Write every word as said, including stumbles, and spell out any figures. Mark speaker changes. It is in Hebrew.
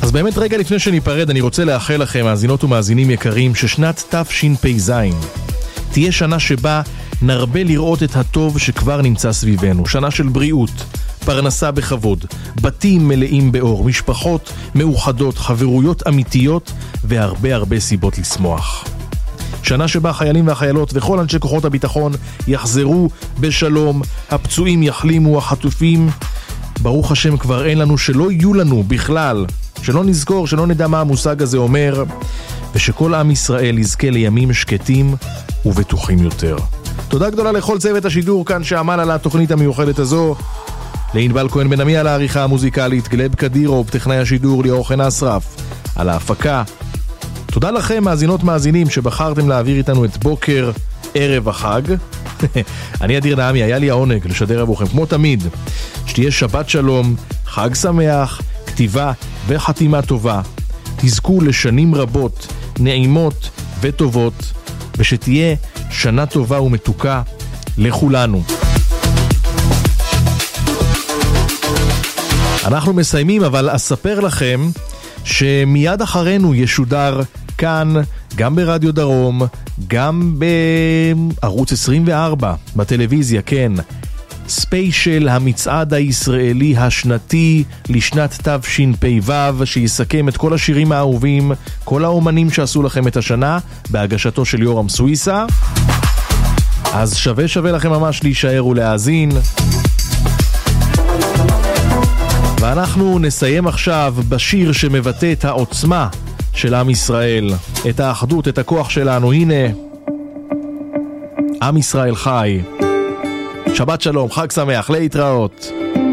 Speaker 1: אז באמת רגע לפני שניפרד, אני רוצה לאחל לכם, מאזינות ומאזינים יקרים, ששנת תשפ"ז תהיה שנה שבה נרבה לראות את הטוב שכבר נמצא סביבנו. שנה של בריאות, פרנסה בכבוד, בתים מלאים באור, משפחות מאוחדות, חברויות אמיתיות והרבה הרבה סיבות לשמוח. שנה שבה חיילים והחיילות וכל אנשי כוחות הביטחון יחזרו בשלום, הפצועים יחלימו, החטופים ברוך השם כבר אין לנו, שלא יהיו לנו בכלל, שלא נזכור, שלא נדע מה המושג הזה אומר, ושכל עם ישראל יזכה לימים שקטים ובטוחים יותר. תודה גדולה לכל צוות השידור כאן שעמל על התוכנית המיוחדת הזו, לענבל כהן בן עמי על העריכה המוזיקלית, גלב קדירוב טכנאי השידור, ליאור חן אסרף על ההפקה. תודה לכם מאזינות מאזינים שבחרתם להעביר איתנו את בוקר ערב החג. אני אדיר נעמי, היה לי העונג לשדר עבורכם כמו תמיד. שתהיה שבת שלום, חג שמח, כתיבה וחתימה טובה, תזכו לשנים רבות, נעימות וטובות, ושתהיה שנה טובה ומתוקה לכולנו. אנחנו מסיימים, אבל אספר לכם שמיד אחרינו ישודר כאן, גם ברדיו דרום, גם בערוץ עשרים וארבע, בטלוויזיה, כן, ספיישל המצעד הישראלי השנתי לשנת תשפ"ו, שיסכם את כל השירים האהובים, כל האומנים שעשו לכם את השנה, בהגשתו של יורם סוויסה. אז שווה שווה לכם ממש להישאר ולהאזין. ואנחנו נסיים עכשיו בשיר שמבטא את העוצמה של עם ישראל, את האחדות, את הכוח שלנו. הנה, עם ישראל חי. שבת שלום, חג שמח, להתראות.